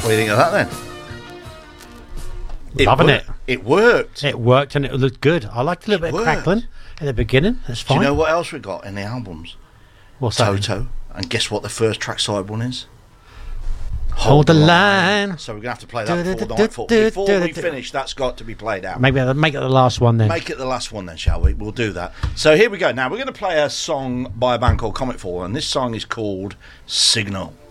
do you think of that then? Loving it. It worked. It worked and it looked good. I liked a little bit of crackling at the beginning. That's fine. Do you know what else we got in the albums? What's that? Toto. And guess what the first trackside one is? Hold the line. So we're going to have to play that before Nightfall. Before we finish, that's got to be played out. Maybe make it the last one then. Make it the last one then, shall we? We'll do that. So here we go. Now we're going to play a song by a band called Comet Fall, and this song is called Signal.